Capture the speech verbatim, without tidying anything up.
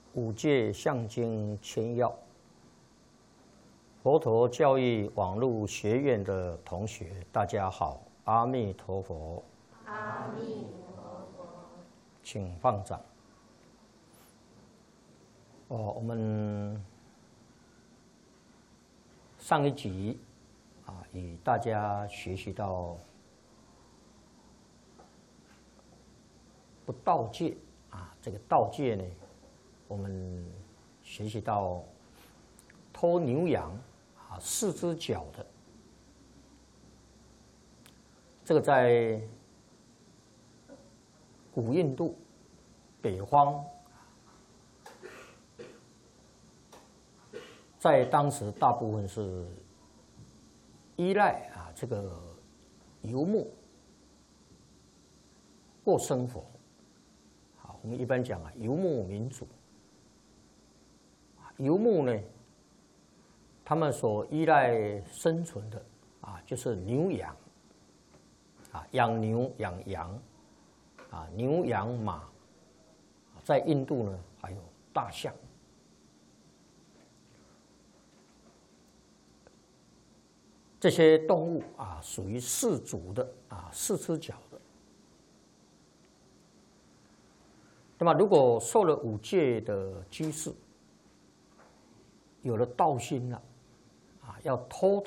五戒相经千要，佛陀教育网络学院的同学，大家好，阿弥陀佛。 阿弥陀佛。 请放掌。哦，我们上一集啊，与大家学习到不盗戒啊，这个盗戒呢，我们学习到偷牛羊啊，四只脚的，这个在古印度北方，在当时大部分是依赖啊这个游牧过生活。好，我们一般讲啊，游牧民族。游牧呢，他们所依赖生存的啊，就是牛羊啊，养牛养羊啊，牛羊马。在印度呢，还有大象。这些动物啊，属于四足的啊，四只脚的。那么，如果受了五戒的居士，有了盗心了，啊，要偷